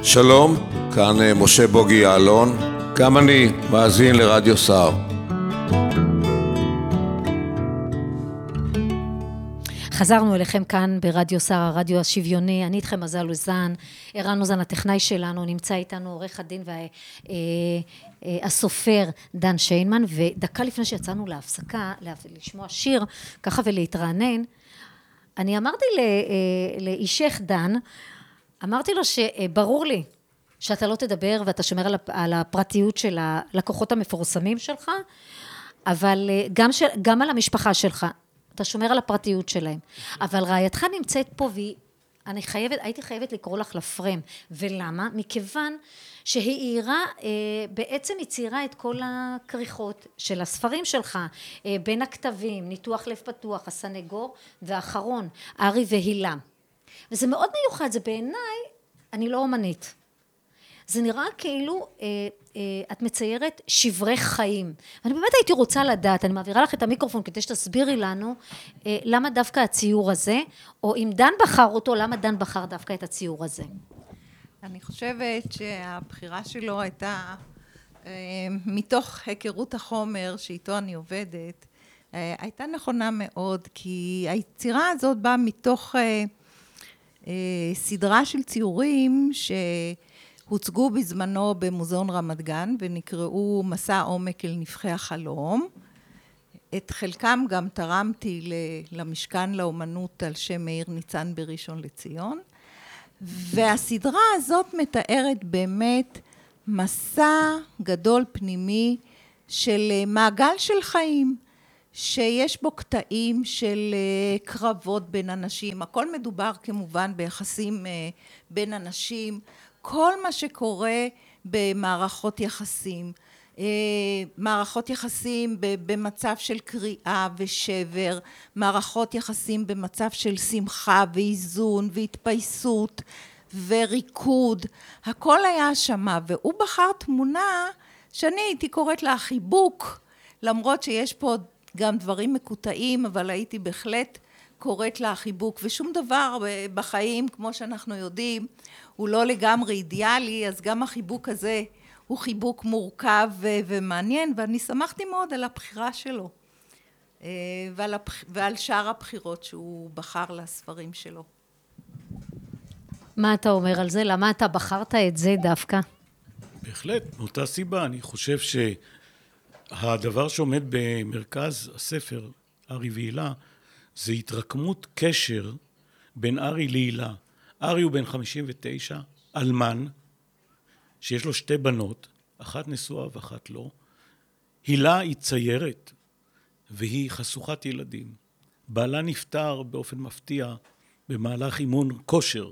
שלום, כאן משה בוגי יעלון, גם אני מאזין לרדיו סער. חזרנו אליכם כאן ברדיו סער, הרדיו השוויוני. אני איתכם מזל אוזן, ערן אוזן הטכנאי שלנו, נמצא איתנו עורך הדין והסופר דן שיינמן, ודקה לפני שיצאנו להפסקה, לשמוע שיר, ככה ולהתרענן, אני אמרתי לאישך דן, אמרתי לו שברור לי שאתה לא תדבר ואתה שומר על הפרטיות של הלקוחות המפורסמים שלך, אבל גם על המשפחה שלך, אתה שומר על הפרטיות שלהם. אבל רעייתך נמצאת פה הייתי חייבת לקרוא לך לפרם. ולמה? מכיוון שהיא בעצם הציירה את כל הכריכות של הספרים שלך, בין הכתבים, ניתוח לב פתוח, הסנגור והאחרון, ארי והילה. וזה מאוד מיוחד, זה בעיניי, אני לא אומנית. זה נראה כאילו את מציירת שברי חיים. ואני באמת הייתי רוצה לדעת, אני מעבירה לך את המיקרופון כדי שתסבירי לנו למה דווקא הציור הזה, או אם דן בחר אותו, למה דן בחר דווקא את הציור הזה. אני חושבת שהבחירה שלו הייתה מתוך היכרות החומר שאיתו אני עובדת, הייתה נכונה מאוד, כי היצירה הזאת באה מתוך סדרה של ציורים שהוצגו בזמנו במוזיאון רמת גן ונקראו מסע עומק אל נפחי החלום. את חלקם גם תרמתי למשכן לאומנות על שם מאיר ניצן בראשון לציון. והסדרה הזאת מתארת באמת מסע גדול פנימי של מעגל של חיים, שיש בו קטעים של קרבות בין אנשים, הכל מדובר כמובן ביחסים בין אנשים, כל מה שקורה במערכות יחסים, מערכות יחסים במצב של קריאה ושבר, מערכות יחסים במצב של שמחה ואיזון והתפייסות וריקוד, הכל היה שמה, והוא בחר תמונה שאני הייתי קוראת לה חיבוק, למרות שיש פה גם דברים מקוטעים, אבל הייתי בהחלט קוראת לה חיבוק, ושום דבר בחיים, כמו שאנחנו יודעים, הוא לא לגמרי אידיאלי, אז גם החיבוק הזה הוא חיבוק מורכב ומעניין, ואני שמחתי מאוד על הבחירה שלו, ועל שאר הבחירות שהוא בחר לספרים שלו. מה אתה אומר על זה? למה אתה בחרת את זה דווקא? בהחלט, מאותה סיבה. אני חושב שהדבר שעומד במרכז הספר, ארי והילה, זה התרקמות קשר בין ארי להילה. ארי הוא בן 59, אלמן, שיש לו שתי בנות, אחת נשואה ואחת לא. הילה היא ציירת, והיא חשוכת ילדים. בעלה נפטר באופן מפתיע במהלך אימון כושר,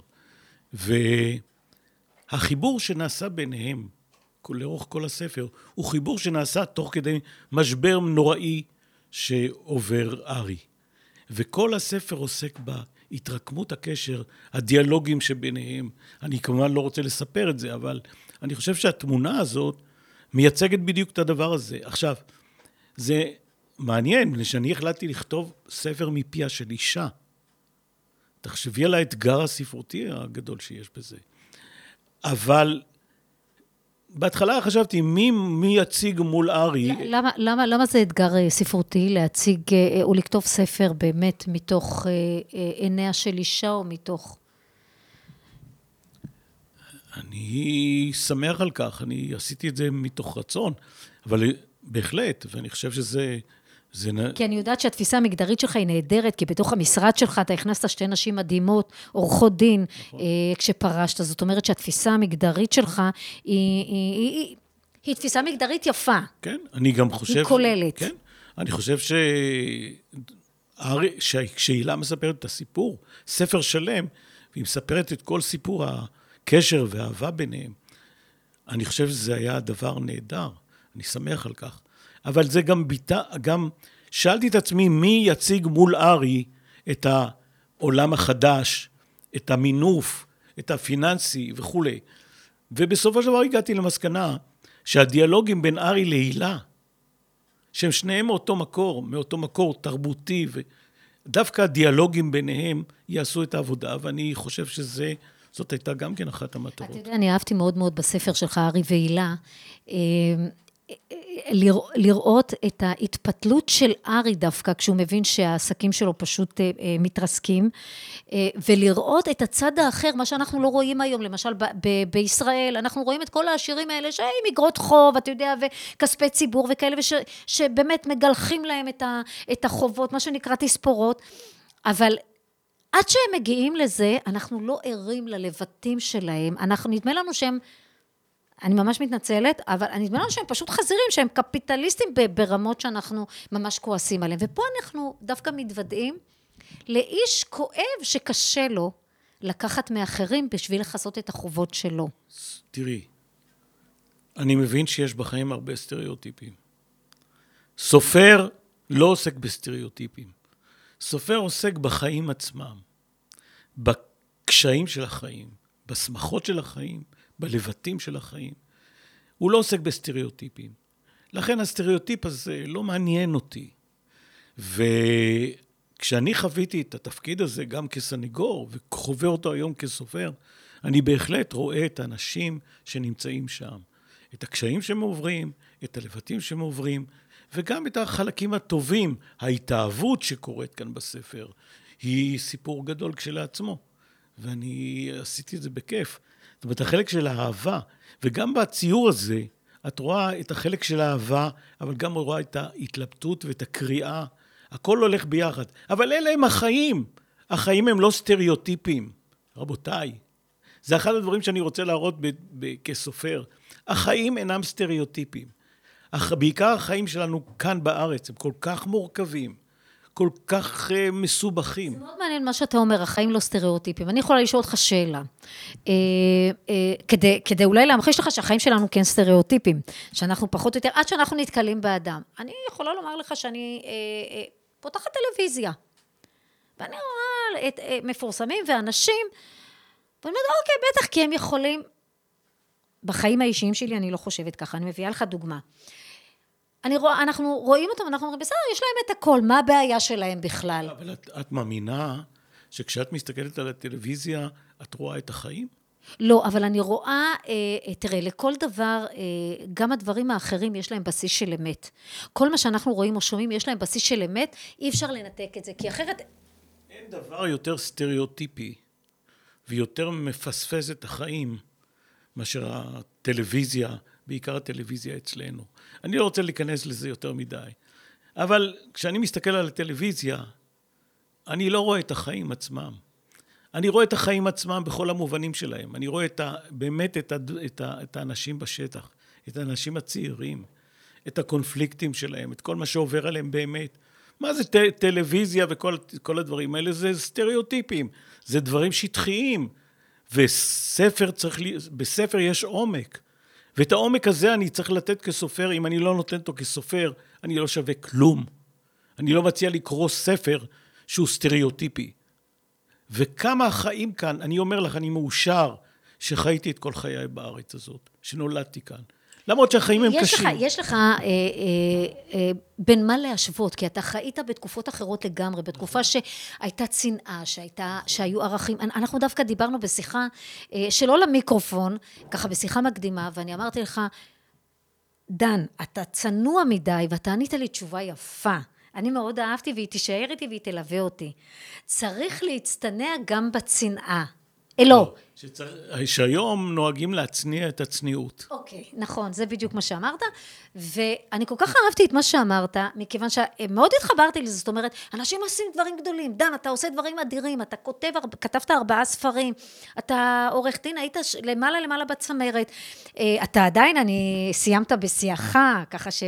והחיבור שנעשה ביניהם, לאורך כל הספר, הוא חיבור שנעשה תוך כדי משבר נוראי שעובר ארי. וכל הספר עוסק בהתרקמות הקשר, הדיאלוגים שביניהם. אני כמובן לא רוצה לספר את זה, אבל אני חושב שהתמונה הזאת מייצגת בדיוק את הדבר הזה. עכשיו, זה מעניין, שאני החלטתי לכתוב ספר מפיה של אישה. תחשבי על האתגר הספרותי הגדול שיש בזה. אבל בהתחלה חשבתי, מי יציג מול ארי? למה זה אתגר ספרותי להציג או לכתוב ספר באמת מתוך עיניה של אישה או מתוך? אני שמח על כך, אני עשיתי את זה מתוך רצון, אבל בהחלט, ואני חושב שזה כי אני יודעת שהתפיסה המגדרית שלך היא נהדרת, כי בתוך המשרד שלך אתה הכנסת שתי נשים מדהימות, עורכות דין, כשפרשת. זאת אומרת שהתפיסה המגדרית שלך היא תפיסה מגדרית יפה. כן, אני גם חושב... היא כוללת. כן, אני חושב כשהילה מספרת את הסיפור, ספר שלם, והיא מספרת את כל סיפור הקשר והאהבה ביניהם, אני חושב שזה היה דבר נהדר, אני שמח על כך. אבל זה גם שאלתי את עצמי, מי יציג מול ארי את העולם החדש, את המינוף, את הפיננסי וכו'. ובסופו של דבר הגעתי למסקנה שהדיאלוגים בין ארי להילה, שהם שניהם מאותו מקור תרבותי, ודווקא הדיאלוגים ביניהם יעשו את העבודה, ואני חושב שזה זאת הייתה גם כן אחת אתה המטרות. יודע, אני אהבתי מאוד מאוד בספר שלך, ארי והילה, לראות את ההתפתלות של ארי דווקא, כשהוא מבין שהעסקים שלו פשוט מתרסקים, ולראות את הצד האחר, מה שאנחנו לא רואים היום, למשל בישראל, אנחנו רואים את כל העשירים האלה, שהם אגרות חוב, אתה יודע, וכספי ציבור וכאלה, שבאמת מגלחים להם את החובות, מה שנקרא תספורות, אבל עד שהם מגיעים לזה, אנחנו לא ערים ללבטים שלהם, נדמה לנו שהם, אני ממש מתנצלת, אבל נדמה לנו שהם פשוט חזירים, שהם קפיטליסטים ברמות שאנחנו ממש כועסים עליהם. ופה אנחנו דווקא מתוודעים לאיש כואב שקשה לו לקחת מאחרים בשביל לחסות את החובות שלו. תראי, אני מבין שיש בחיים הרבה סטריאוטיפים. סופר לא עוסק בסטריאוטיפים. סופר עוסק בחיים עצמם, בקשיים של החיים, בשמחות של החיים, בלבטים של החיים. הוא לא עוסק בסטריאוטיפים. לכן הסטריאוטיפ הזה לא מעניין אותי. וכשאני חוויתי את התפקיד הזה גם כסניגור, וחווה אותו היום כסופר, אני בהחלט רואה את האנשים שנמצאים שם. את הקשיים שהם עוברים, את הלבטים שהם עוברים, וגם את החלקים הטובים. ההתאהבות שקורית כאן בספר, היא סיפור גדול כשלעצמו. ואני עשיתי את זה בכיף. זאת אומרת, החלק של האהבה, וגם בציור הזה, את רואה את החלק של האהבה, אבל גם רואה את ההתלבטות ואת הקריאה. הכל הולך ביחד. אבל אלה הם החיים. החיים הם לא סטריאוטיפים. רבותיי, זה אחד הדברים שאני רוצה להראות כסופר. החיים אינם סטריאוטיפים. בעיקר החיים שלנו כאן בארץ, הם כל כך מורכבים, כל כך מסובכים. זה מאוד מעניין מה שאתה אומר, החיים לא סטריאוטיפים. אני יכולה לשאול אותך שאלה. כדי אולי להמחיש לך שהחיים שלנו כן סטריאוטיפים, שאנחנו פחות או יותר, עד שאנחנו נתקלים באדם. אני יכולה לומר לך שאני פותחת טלוויזיה, ואני רואה את מפורסמים ואנשים, ואני אומרת, אוקיי, בטח, כי הם יכולים, בחיים האישיים שלי אני לא חושבת ככה, אני מביאה לך דוגמה. אנחנו רואים אותם, אנחנו אומרים, בסדר, יש להם את הכל, מה הבעיה שלהם בכלל? אבל את מאמינה שכשאת מסתכלת על הטלוויזיה, את רואה את החיים? לא, אבל אני רואה, תראה, לכל דבר, גם הדברים האחרים יש להם בסיס של אמת. כל מה שאנחנו רואים או שומעים, יש להם בסיס של אמת, אי אפשר לנתק את זה, כי אחרת... אין דבר יותר סטריאוטיפי, ויותר מפספס את החיים, מאשר הטלוויזיה, בעיקר הטלוויזיה אצלנו. אני לא רוצה להיכנס לזה יותר מדי. אבל כשאני מסתכל על הטלוויזיה, אני לא רואה את החיים עצמם. אני רואה את החיים עצמם בכל המובנים שלהם. אני רואה באמת את האנשים בשטח, את האנשים הצעירים, את הקונפליקטים שלהם, את כל מה שעובר עליהם באמת. מה זה טלוויזיה וכל הדברים האלה? זה סטריאוטיפים, זה דברים שטחיים. בספר יש עומק. ואת העומק הזה אני צריך לתת כסופר. אם אני לא נותן אותו כסופר, אני לא שווה כלום. אני לא מציע לקרוא ספר שהוא סטריאוטיפי. וכמה החיים כאן, אני אומר לך, אני מאושר שחייתי את כל חיי בארץ הזאת, שנולדתי כאן. למרות שהחיים הם קשים. יש לך בין מה להשוות, כי אתה חיית בתקופות אחרות לגמרי, בתקופה שהייתה צנעה, שהיו ערכים. אנחנו דווקא דיברנו בשיחה שלא למיקרופון, ככה בשיחה מקדימה, ואני אמרתי לך, דן, אתה צנוע מדי, ואתה ענית לי תשובה יפה. אני מאוד אהבתי, והיא תישאר איתי והיא תלווה אותי. צריך להצטנע גם בצנעה. לא. שהיום נוהגים להצניע את הצניעות. אוקיי, נכון, זה בדיוק מה שאמרת, ואני כל כך אהבתי את מה שאמרת, מכיוון שמאוד התחברתי לזה, זאת אומרת, אנשים עושים דברים גדולים, דן, אתה עושה דברים אדירים, אתה כתבת 4 ספרים, אתה עורך דין, היית למעלה בצמרת, אתה עדיין, אני סיימת בשיאך, ככה ש...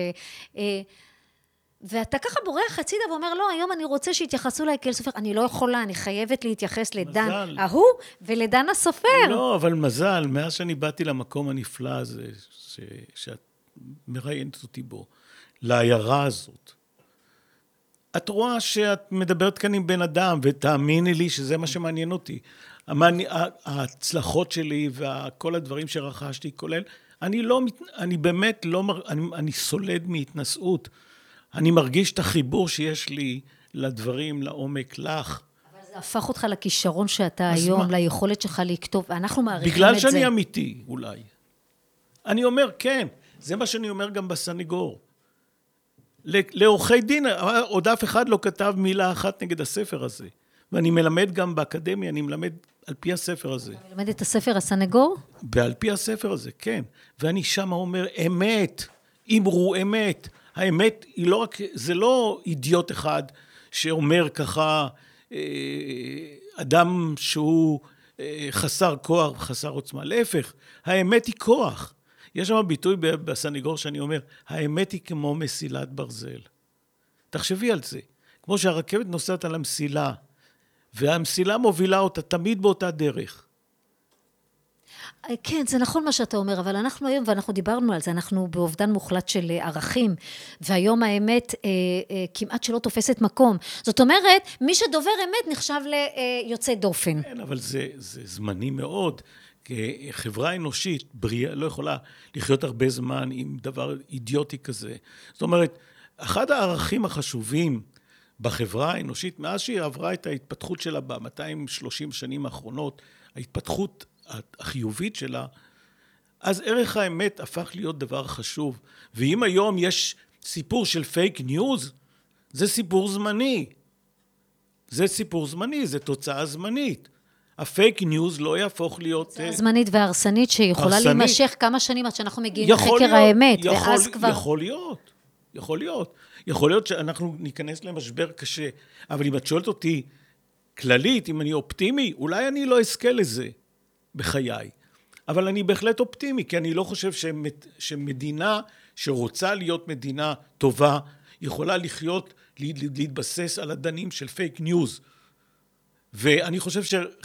ואתה ככה בורח הצידה ואומר, לא, היום אני רוצה שיתייחסו אליי כאל סופר, אני לא יכולה, אני חייבת להתייחס לדן ההוא ולדן הסופר. לא, אבל מזל, מאז שאני באתי למקום הנפלא הזה, שאת מראיינת אותי בו, לעיירה הזאת, את רואה שאת מדברת כאן עם בן אדם, ותאמיני לי שזה מה שמעניין אותי. ההצלחות שלי וכל הדברים שרכשתי, כולל, אני באמת לא, אני סולד מהתנשאות. אני מרגיש את החיבור שיש לי לדברים, לעומק, לך. אבל זה הפך אותך לכישרון שאתה אז היום, מה? ליכולת שלך לכתוב, ואנחנו מעריכים את זה. בגלל שאני אמיתי, אולי. אני אומר, כן, זה מה שאני אומר גם בסניגור. לעורכי דין, עוד אף אחד לא כתב מילה אחת נגד הספר הזה. ואני מלמד גם באקדמיה, אני מלמד על פי הספר הזה. אתה מלמד את הספר הסנגור? ועל פי הספר הזה, כן. ואני שם אומר, אמת, אמרו אמת. האמת היא לא רק, זה לא אידיוט אחד שאומר ככה, אדם שהוא חסר כוח, חסר עוצמה. להפך, האמת היא כוח. יש שם ביטוי בסניגור שאני אומר, האמת היא כמו מסילת ברזל. תחשבי על זה. כמו שהרכבת נוסעת על המסילה, והמסילה מובילה אותה תמיד באותה דרך. כן, זה נכון מה שאתה אומר, אבל אנחנו היום, ואנחנו דיברנו על זה, אנחנו באובדן מוחלט של ערכים, והיום האמת כמעט שלא תופסת מקום. זאת אומרת, מי שדובר אמת נחשב ליוצא דופן. כן, אבל זה זמני מאוד. חברה אנושית, בריאה, לא יכולה לחיות הרבה זמן עם דבר אידיוטי כזה. זאת אומרת, אחד הערכים החשובים בחברה האנושית, מאז שהיא עברה את ההתפתחות שלה ב-230 שנים האחרונות, ההתפתחות החיובית שלה, אז ערך האמת הפך להיות דבר חשוב. ואם היום יש סיפור של פייק ניוז, זה סיפור זמני. זה סיפור זמני, זה תוצאה זמנית. הפייק ניוז לא יהפוך להיות... תוצאה זמנית והרסנית שיכולה הרסנית. להימשך כמה שנים עד שאנחנו מגיעים לחקר האמת, ואז כבר... יכול להיות שאנחנו ניכנס למשבר קשה, אבל אם את שואלת אותי כללית, אם אני אופטימי, אולי אני לא אזכה לזה בחיי. אבל אני בהחלט אופטימי, כי אני לא חושב שמדינה שרוצה להיות מדינה טובה, יכולה לחיות, להתבסס על הדנים של פייק ניוז. ואני חושב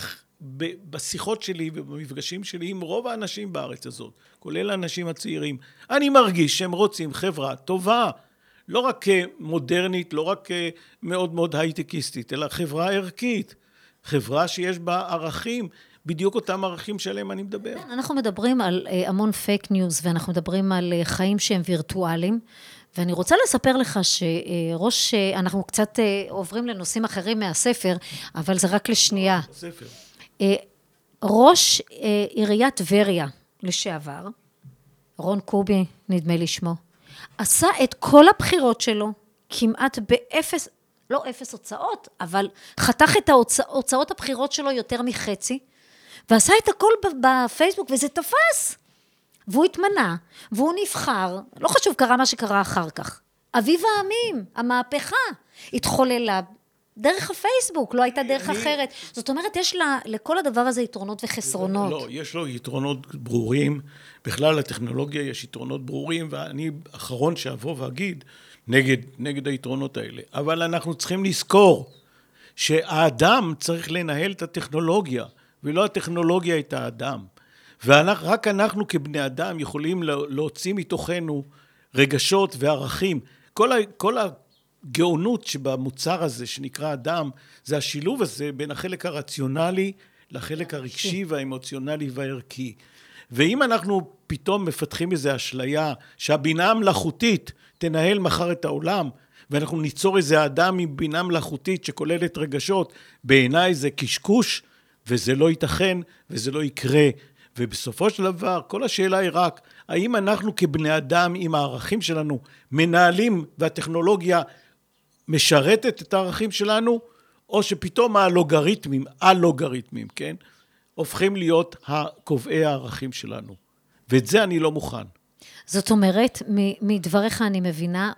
שבשיחות שלי ובמפגשים שלי עם רוב האנשים בארץ הזאת, כולל האנשים הצעירים, אני מרגיש שהם רוצים חברה טובה, לא רק מודרנית, לא רק מאוד מאוד הייטקיסטית, אלא חברה ערכית, חברה שיש בה ערכים, בדיוק אותם ערכים שעליהם אני מדבר. אנחנו מדברים על המון פייק ניוז, ואנחנו מדברים על חיים שהם וירטואליים, ואני רוצה לספר לך אנחנו קצת עוברים לנושאים אחרים מהספר, אבל זה רק לשנייה. הספר. ראש עיריית טבריה לשעבר, רון קובי, נדמה לי שמו, עשה את כל הבחירות שלו, כמעט באפס, לא אפס הוצאות, אבל חתך את הוצאות הבחירות שלו יותר מחצי, ועשה את הכל בפייסבוק, וזה תפס. והוא התמנה, והוא נבחר, לא חשוב קרה מה שקרה אחר כך. אביב העמים, המהפכה, התחוללה דרך הפייסבוק, לא הייתה דרך אחרת. זאת אומרת, יש לכל הדבר הזה יתרונות וחסרונות. לא, יש לו יתרונות ברורים, בכלל לטכנולוגיה יש יתרונות ברורים, ואני אחרון שאבוא ואגיד נגד היתרונות האלה. אבל אנחנו צריכים לזכור שהאדם צריך לנהל את הטכנולוגיה, ולא הטכנולוגיה את האדם. ורק אנחנו כבני אדם יכולים להוציא מתוכנו רגשות וערכים. כל הגאונות שבמוצר הזה שנקרא אדם, זה השילוב הזה בין החלק הרציונלי לחלק הרגשי והאמוציונלי והערכי. ואם אנחנו פתאום מפתחים איזו אשליה שהבינה המלאכותית תנהל מחר את העולם, ואנחנו ניצור איזה אדם עם בינה מלאכותית שכוללת רגשות, בעיניי זה קשקוש, וזה לא ייתכן וזה לא יקרה. ובסופו של דבר, כל השאלה היא רק, האם אנחנו כבני אדם עם הערכים שלנו מנהלים והטכנולוגיה משרתת את הערכים שלנו, או שפתאום הלוגריתמים, כן, הופכים להיות קובעי הערכים שלנו. ואת זה אני לא מוכן. זאת אומרת, מדבריך אני מבינה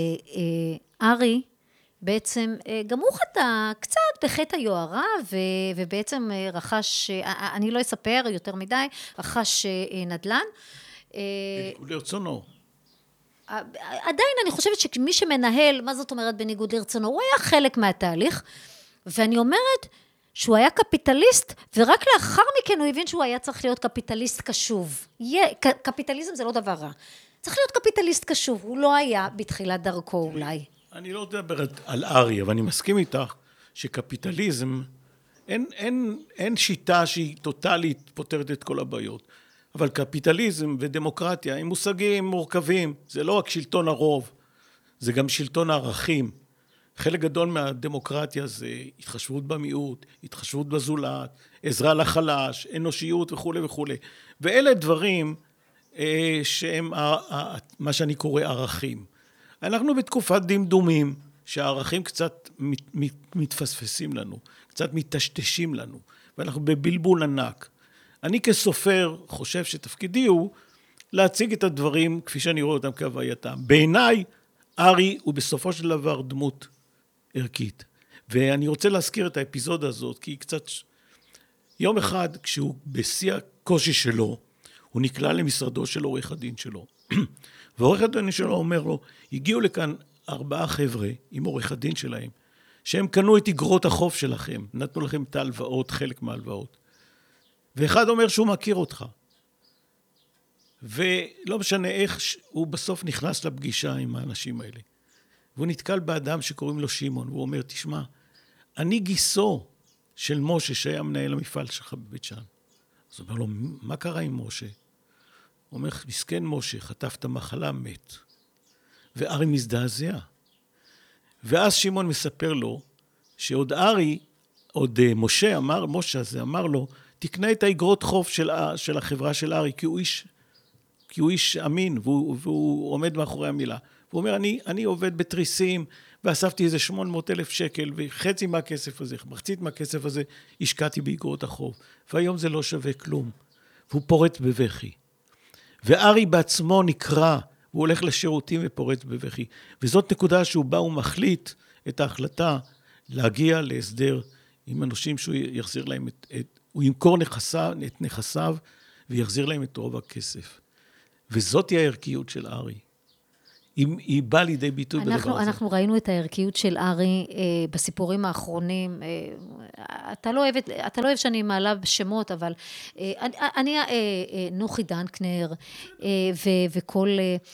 שארי בעצם גם הוא חטא קצת בחטא היוהרה, ובעצם רכש, אני לא אספר יותר מדי, רכש נדל"ן. לרצונו. עדיין אני חושבת שמי שמנהל, מה זאת אומרת בניגוד לרצונו, הוא היה חלק מהתהליך, ואני אומרת שהוא היה קפיטליסט, ורק לאחר מכן הוא הבין שהוא היה צריך להיות קפיטליסט קשוב. קפיטליזם זה לא דבר רע. צריך להיות קפיטליסט קשוב, הוא לא היה בתחילת דרכו אולי. אני לא מדבר על ארי, אבל אני מסכים איתך שקפיטליזם, אין שיטה שהיא טוטלית פותרת את כל הבעיות. אבל קפיטליזם ודמוקרטיה הם מושגים מורכבים. זה לא רק שלטון הרוב, זה גם שלטון הערכים. חלק גדול מהדמוקרטיה זה התחשבות במיעוט, התחשבות בזולת, עזרה לחלש, אנושיות וכו' וכו'. ואלה דברים שהם מה שאני קורא ערכים. אנחנו בתקופת דמדומים, שהערכים קצת מתפספסים לנו, קצת מטשטשים לנו, ואנחנו בבלבול ענק. אני כסופר חושב שתפקידי הוא להציג את הדברים כפי שאני רואה אותם כהווייתם. בעיניי, ארי הוא בסופו של דבר דמות ערכית. ואני רוצה להזכיר את האפיזודה הזאת, כי היא קצת... יום אחד, כשהוא בשיא הקושי שלו, הוא נקלע למשרדו של עורך הדין שלו. ועורך הדין שלו אומר לו, הגיעו לכאן 4 חבר'ה עם עורך הדין שלהם, שהם קנו את אגרות החוב שלכם, נתנו לכם את ההלוואות, חלק מההלוואות. ואחד אומר שהוא מכיר אותך. ולא משנה איך, הוא בסוף נכנס לפגישה עם האנשים האלה. והוא נתקל באדם שקוראים לו שמעון, והוא אומר, תשמע, אני גיסו של משה, שהיה מנהל המפעל שלך בבית שאן. אז הוא אומר לו, מה קרה עם משה? הוא אומר, מסכן משה, חטף את המחלה, מת. וארי מזדעזע. ואז שמעון מספר לו, שעוד ארי, עוד משה הזה אמר לו, תקנה את האגרות חוב של החברה של ארי, כי הוא איש אמין, והוא עומד מאחורי המילה. הוא אומר, אני עובד בתריסים, ואספתי איזה 800,000 שקל, וחצי מהכסף הזה, מחצית מהכסף הזה, השקעתי באגרות החוב. והיום זה לא שווה כלום. והוא פורט בבכי. וארי בעצמו נקרא, הוא הולך לשירותים ופורט בבכי. וזאת נקודה שהוא בא ומחליט את ההחלטה להגיע להסדר עם אנשים שהוא יחזיר להם הוא ימכור את נכסיו, ויחזיר להם את רוב הכסף. וזאת היא הערכיות של ארי. היא באה לידי ביטוי בדבר הזה. אנחנו ראינו את הערכיות של ארי בסיפורים האחרונים. אתה לא אוהב שאני מעלה בשמות, אבל אני נוחי דנקנר וכל